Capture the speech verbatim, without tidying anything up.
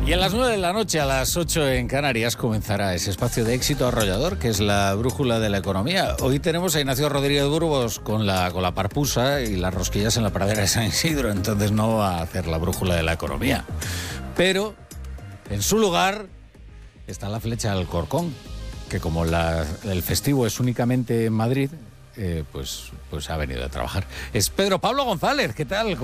Y a las nueve de la noche, a las ocho en Canarias, comenzará ese espacio de éxito arrollador que es la brújula de la economía. Hoy tenemos a Ignacio Rodríguez Burgos con la, con la parpusa y las rosquillas en la pradera de San Isidro, entonces no va a hacer la brújula de la economía. Pero en su lugar está la flecha del Alcorcón, que como la, el festivo es únicamente en Madrid, eh, pues, pues ha venido a trabajar. Es Pedro Pablo González, ¿qué tal?